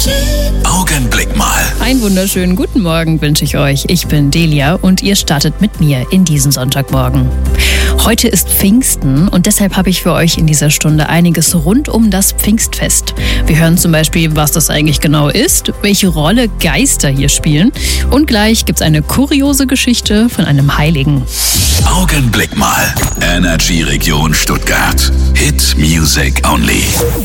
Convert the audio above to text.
Augenblick mal. Einen wunderschönen guten Morgen wünsche ich euch. Ich bin Delia und ihr startet mit mir in diesen Sonntagmorgen. Heute ist Pfingsten und deshalb habe ich für euch in dieser Stunde einiges rund um das Pfingstfest. Wir hören zum Beispiel, was das eigentlich genau ist, welche Rolle Geister hier spielen und gleich gibt es eine kuriose Geschichte von einem Heiligen. Augenblick mal. Energy Region Stuttgart. Hit Music Only.